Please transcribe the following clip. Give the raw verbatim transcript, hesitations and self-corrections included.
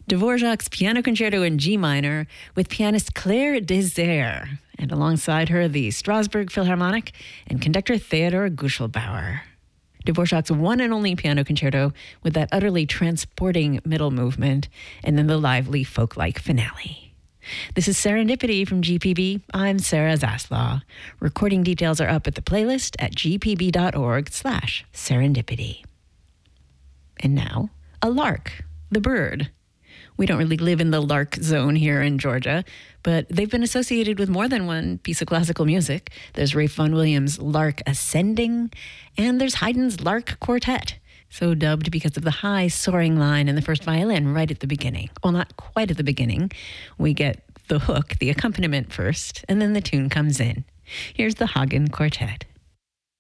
Dvorak's Piano Concerto in G minor with pianist Claire Désert, and alongside her the Strasbourg Philharmonic and conductor Theodor Guschelbauer. Dvorak's one and only piano concerto with that utterly transporting middle movement, and then the lively folk-like finale. This is Serendipity from G P B. I'm Sarah Zaslaw. Recording details are up at the playlist at gpb.org slash serendipity. And now, a lark, the bird. We don't really live in the lark zone here in Georgia, but they've been associated with more than one piece of classical music. There's Ralph Vaughan Williams' Lark Ascending, and there's Haydn's Lark Quartet, so dubbed because of the high soaring line in the first violin right at the beginning. Well, not quite at the beginning. We get the hook, the accompaniment first, and then the tune comes in. Here's the Hagen Quartet.